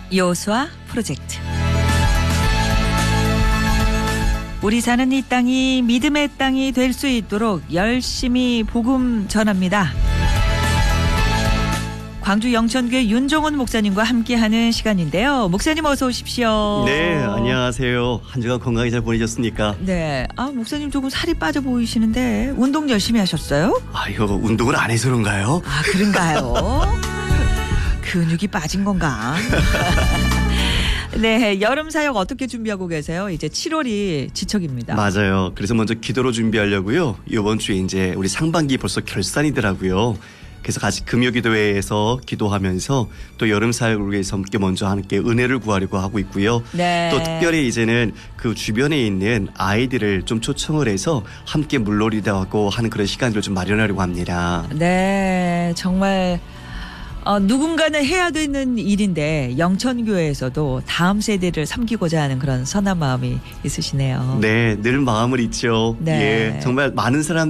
여호수아 프로젝트. 우리 사는 이 땅이 믿음의 땅이 될 수 있도록 열심히 복음 전합니다. 광주 영천교회 윤종훈 목사님과 함께하는 시간인데요. 목사님 어서 오십시오. 네, 안녕하세요. 한 주간 건강히 잘 보내셨습니까? 네, 목사님 조금 살이 빠져 보이시는데 운동 열심히 하셨어요? 이거 운동을 안 해서 그런가요? 그런가요? 근육이 빠진 건가? 네, 여름 사역 어떻게 준비하고 계세요? 이제 7월이 지척입니다. 맞아요. 그래서 먼저 기도로 준비하려고요. 이번 주에 이제 우리 상반기 벌써 결산이더라고요. 그래서 같이 금요기도회에서 기도하면서 또 여름 사역을 위해서 함께 은혜를 구하려고 하고 있고요. 네. 또 특별히 이제는 그 주변에 있는 아이들을 좀 초청을 해서 함께 물놀이도 하고 하는 그런 시간들을 좀 마련하려고 합니다. 네, 정말 누군가는 해야 되는 일인데 영천교회에서도 다음 세대를 섬기고자 하는 그런 선한 마음이 있으시네요. 네, 늘 마음을 잊죠. 네. 예, 정말 많은 사람